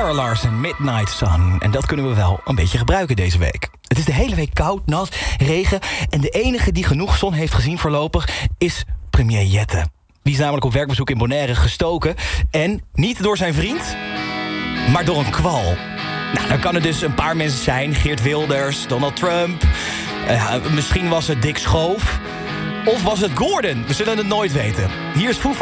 Sarah Larsen, Midnight Sun. En dat kunnen we wel een beetje gebruiken deze week. Het is de hele week koud, nat, regen... en de enige die genoeg zon heeft gezien voorlopig is premier Jette. Die is namelijk op werkbezoek in Bonaire gestoken. En niet door zijn vriend, maar door een kwal. Nou, dan kan het dus een paar mensen zijn. Geert Wilders, Donald Trump. Misschien was het Dick Schoof. Of was het Gordon? We zullen het nooit weten. Hier is Foo